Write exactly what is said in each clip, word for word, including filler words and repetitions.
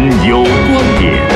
有观点。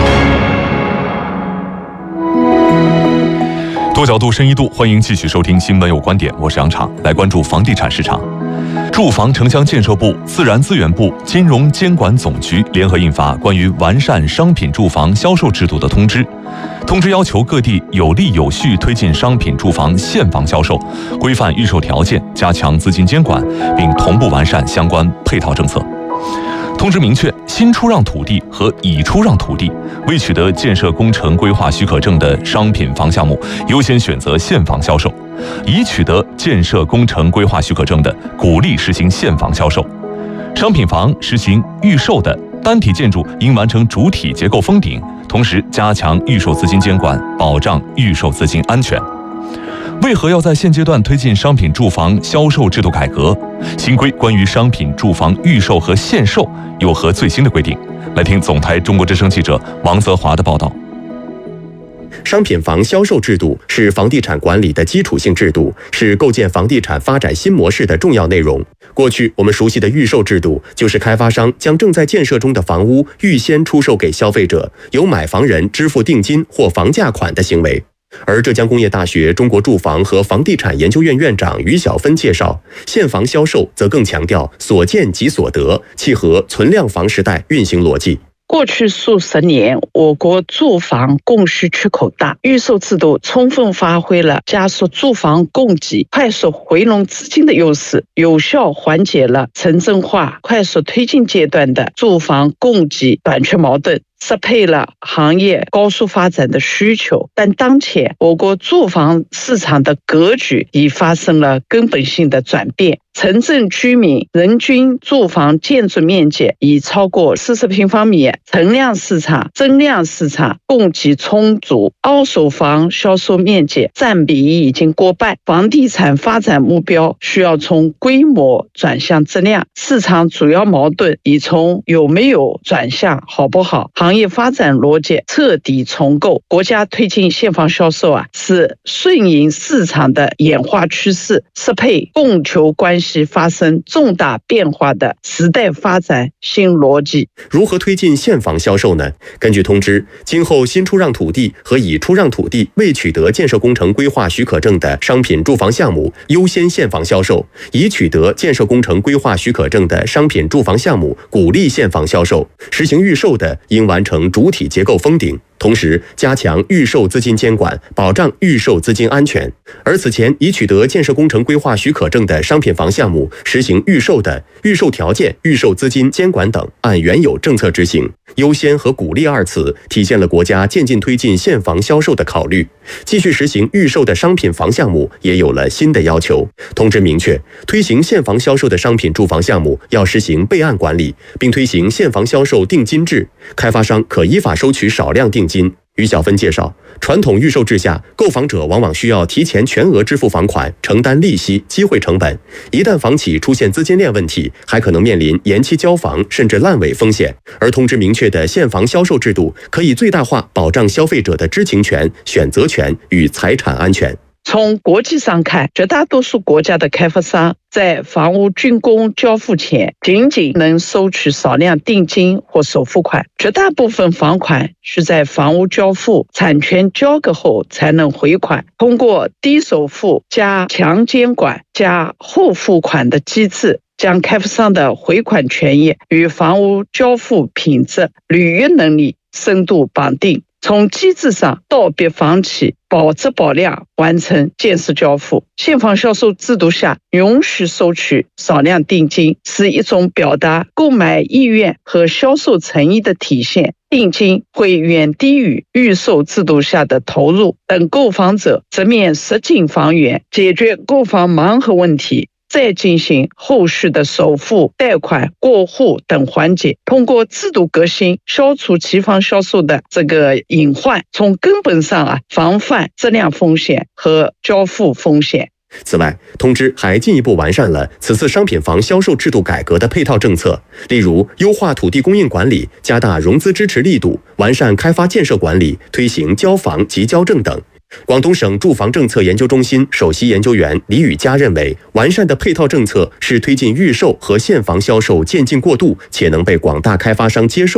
多角度、深一度，欢迎继续收听《新闻有观点》，我是杨畅，来关注房地产市场。住房城乡建设部、自然资源部、金融监管总局联合印发关于完善商品住房销售制度的通知。通知要求各地有力有序推进商品住房现房销售，规范预售条件，加强资金监管，并同步完善相关配套政策。通知明确，新出让土地和已出让土地未取得建设工程规划许可证的商品房项目，优先选择现房销售；已取得建设工程规划许可证的，鼓励实行现房销售。商品房实行预售的单体建筑应完成主体结构封顶，同时加强预售资金监管，保障预售资金安全。为何要在现阶段推进商品住房销售制度改革？新规关于商品住房预售和限售有何最新的规定？来听总台中国之声记者王泽华的报道。 商品房销售制度是房地产管理的基础性制度，是构建房地产发展新模式的重要内容。过去我们熟悉的预售制度，就是开发商将正在建设中的房屋预先出售给消费者，由买房人支付定金或房价款的行为。而浙江工业大学中国住房和房地产研究院院长于小芬介绍，现房销售则更强调所见即所得，契合存量房时代运行逻辑。 过去数十年，我国住房供需缺口大，预售制度充分发挥了加速住房供给、快速回笼资金的优势，有效缓解了城镇化快速推进阶段的住房供给短缺矛盾，适配了行业高速发展的需求。但当前我国住房市场的格局已发生了根本性的转变，城镇居民人均住房建筑面积已超过四十平方米，存量市场、增量市场供给充足，二手房销售面积占比已经过半。房地产发展目标需要从规模转向质量，市场主要矛盾已从有没有转向好不好，行业发展逻辑彻底重构。国家推进现房销售啊，是顺应市场的演化趋势，适配供求关系发生重大变化的时代发展新逻辑。 如何推进现房销售呢？根据通知，今后新出让土地和已出让土地未取得建设工程规划许可证的商品住房项目优先现房销售，已取得建设工程规划许可证的商品住房项目鼓励现房销售，实行预售的应完成主体结构封顶，同时加强预售资金监管，保障预售资金安全。而此前已取得建设工程规划许可证的商品房项目实行预售的，预售条件、预售资金监管等按原有政策执行。优先和鼓励二词体现了国家渐进推进现房销售的考虑。继续实行预售的商品房项目也有了新的要求。通知明确，推行现房销售的商品住房项目要实行备案管理，并推行现房销售定金制，开发商可依法收取少量定金。于小芬介绍，传统预售制下，购房者往往需要提前全额支付房款，承担利息、机会成本。一旦房企出现资金链问题，还可能面临延期交房甚至烂尾风险。而通知明确的现房销售制度，可以最大化保障消费者的知情权、选择权与财产安全。 从国际上看，绝大多数国家的开发商在房屋竣工交付前，仅仅能收取少量定金或首付款，绝大部分房款需在房屋交付、产权交割后才能回款。通过低首付加强监管加后付款的机制，将开发商的回款权益与房屋交付品质、履约能力深度绑定。从机制上倒逼房企保质保量完成建设交付。现房销售制度下，允许收取少量定金，是一种表达购买意愿和销售诚意的体现。定金会远低于预售制度下的投入，等购房者直面实景房源，解决购房盲盒问题，再进行后续的首付、贷款、过户等环节。通过制度革新，消除期房销售的这个隐患，从根本上啊防范质量风险和交付风险。 此外，通知还进一步完善了此次商品房销售制度改革的配套政策，例如优化土地供应管理，加大融资支持力度，完善开发建设管理，推行交房及交证等。广东省住房政策研究中心首席研究员李宇佳认为，完善的配套政策是推进预售和现房销售渐进过渡，且能被广大开发商接受